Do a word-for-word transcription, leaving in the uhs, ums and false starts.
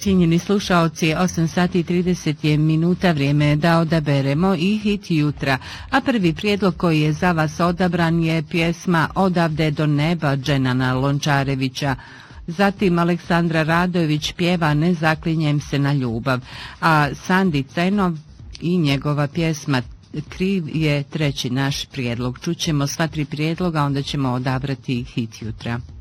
Cijenjeni slušaoci, osam sati i trideset je minuta, vrijeme je da odaberemo i hit jutra. A prvi prijedlog koji je za vas odabran je pjesma Odavde do neba Dženana Lončarevića. Zatim Aleksandra Radojević pjeva Ne zaklinjem se na ljubav, a Sandi Cenov i njegova pjesma Kriv je treći naš prijedlog. Čućemo sva tri prijedloga, onda ćemo odabrati hit jutra.